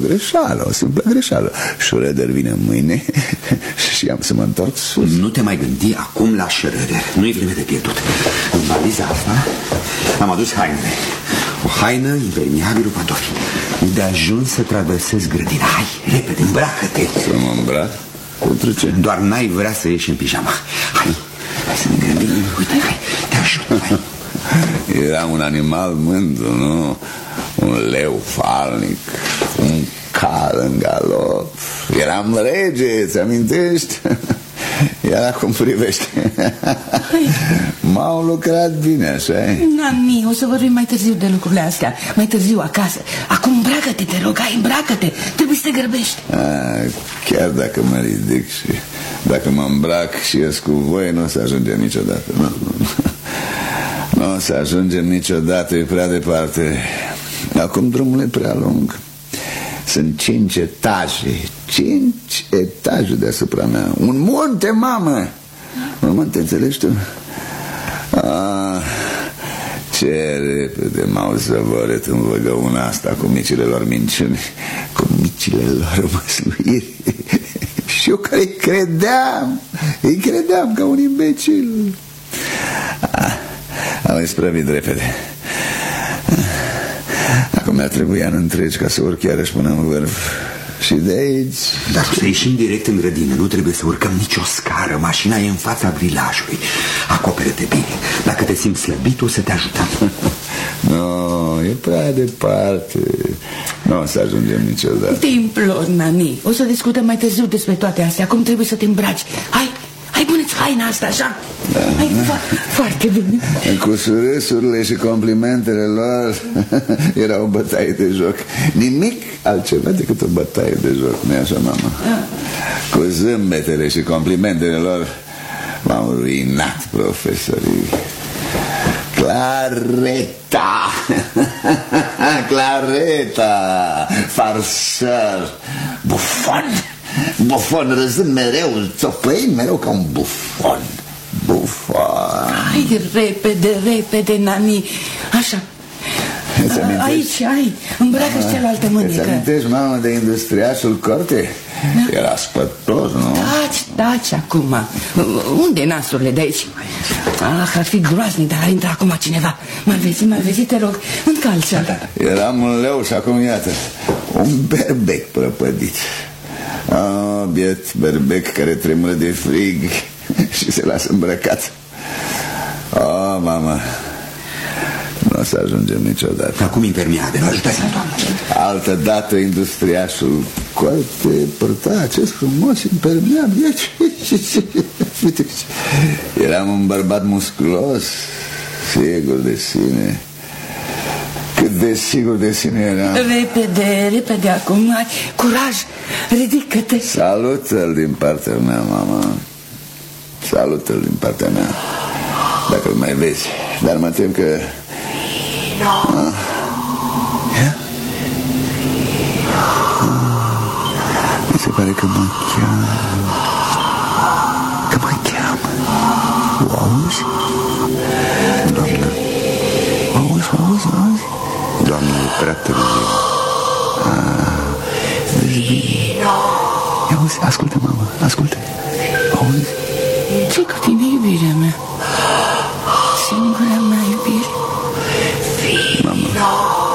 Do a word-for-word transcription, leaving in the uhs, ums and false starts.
greșeală, o simplă greșeală. Schröder vine mâine și am să mă întorc sus. Nu te mai gândi acum la Schröder. Nu-i vreme de pierdut. În valiza asta am adus hainele. O haină impermeabilă cu patofi. De ajuns să traversezi grădina. Hai, repede, îmbracă-te. Să mă îmbrac? Pentru ce? Doar n-ai vrea să ieși în pijama. Hai, hai să ne grăbim. Uite, hai, te ajut, hai. Era un animal mândru, nu? Un leu falnic, un cal în galop. Eram rege, ți-amintești? Iar acum privește. M-au lucrat bine, așa-i? Nani, o să vorbim mai târziu de lucrurile astea. Mai târziu acasă. Acum îmbracă-te, te rog, hai, îmbracă-te. Trebuie să te grăbești. A, chiar dacă mă ridic și dacă mă îmbrac și ies cu voi, nu o să ajungem niciodată. Nu, nu. Nu o să ajungem niciodată, e prea departe. Acum drumul e prea lung. Sunt cinci etaje. Cinci etaje deasupra mea. Un munte, mamă. Un munte, înțelegi tu? Ah, ce repede m-au zăvorât în văgăuna asta cu micile lor minciuni, cu micile lor măsluiri. Și eu care îi credeam, îi credeam ca un imbecil. Ah, am isprăvit repede. Acum mi-ar trebui ani întregi ca să urc iarăși până în vârf. Și de aici... Dar să ieșim direct în grădină. Nu trebuie să urcăm nicio scară. Mașina e în fața grilajului. Acoperă-te bine. Dacă te simți slăbit, o să te ajutăm. Nu, e prea departe. Nu o să ajungem niciodată. Te implor, Nani. O să discutăm mai târziu despre toate astea. Acum trebuie să te îmbraci. Hai, hai, pune-ți haina asta, așa. Da, hai, da. Fo foarte bine. Cu surâsurile și complimentele lor era o bătaie de joc. Nimic altceva decât o bătaie de joc. Nu-i așa, mama? Da. Cu zâmbetele și complimentele lor m-au ruinat profesorii. Clareta. Clareta. Farsăr. Bufon. Bufon, râzând mereu, țopăind mereu ca un bufon. Bufon. Hai, repede, repede, Nani. Așa. Aici, ai, îmbracă-și cealaltă mânică. Îți amintești, mamă, de industriașul Corte? Da. Era spătos, nu? Taci, taci acum. Unde nasurile de aici? Ah, ar fi groaznic, dar ar intra acum cineva. M-ar vezi, m-ar vezi, te rog, încalță. Eram un leu și acum, iată, un berbec prăpădit. Ah, biet berbec care tremură de frig și se lasă îmbrăcat. Oh, mama, nu o să ajungem niciodată. Acum impermeabil, ajutați-mă, doamnă. Altă dată industriașul Corte părta acest frumos impermeabil. Eram un bărbat musculos, sigur de sine. Cât de sigur de sine eram. Repede, repede acum, ai curaj, ridică-te. Salută-l din partea mea, mama. Salută-l din partea mea, dacă îl mai vezi. Dar mă tem că... Ah. Yeah? Ah. Mi se pare că mă cheamă. Că mă cheamă. O auzi? Doamnă. O auzi, o auzi, o auzi? Doamnă, e prea târziu. Ah. Vezi bine. Ia auzi, ascultă, mamă, ascultă. Auzi? Ce cu tine, iubirea mea? Singura mea iubire. Mamă,